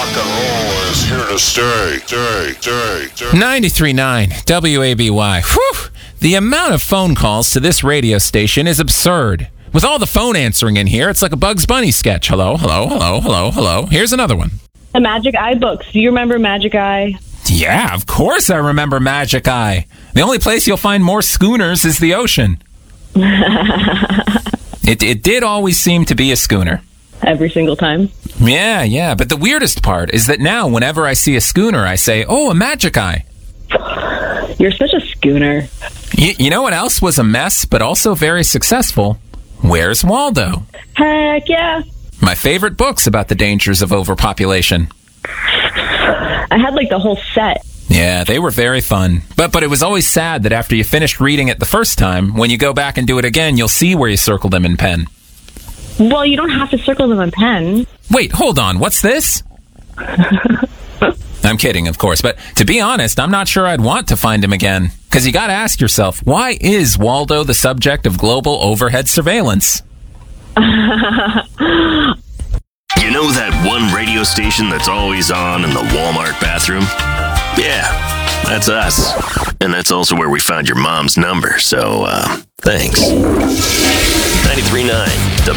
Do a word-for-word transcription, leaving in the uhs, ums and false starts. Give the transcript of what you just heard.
Rock and roll is here to stay. Stay, stay, stay. ninety-three point nine W A B Y. Whew! The amount of phone calls to this radio station is absurd. With all the phone answering in here, it's like a Bugs Bunny sketch. Hello, hello, hello, hello, hello. Here's another one. The Magic Eye books. Do you remember Magic Eye? Yeah, of course I remember Magic Eye. The only place you'll find more schooners is the ocean. it, it did always seem to be a schooner. Every single time? Yeah, yeah. But the weirdest part is that now whenever I see a schooner, I say, oh, a Magic Eye. You're such a schooner. Y- you know what else was a mess, but also very successful? Where's Waldo? Heck yeah. My favorite books about the dangers of overpopulation. I had like the whole set. Yeah, they were very fun. But but it was always sad that after you finished reading it the first time, when you go back and do it again, you'll see where you circled them in pen. Well, you don't have to circle them in pen. Wait, hold on. What's this? I'm kidding, of course. But to be honest, I'm not sure I'd want to find him again. Because you got to ask yourself, why is Waldo the subject of global overhead surveillance? You know that one radio station that's always on in the Walmart bathroom? Yeah, that's us. And that's also where we found your mom's number, so, uh, thanks. ninety-three point nine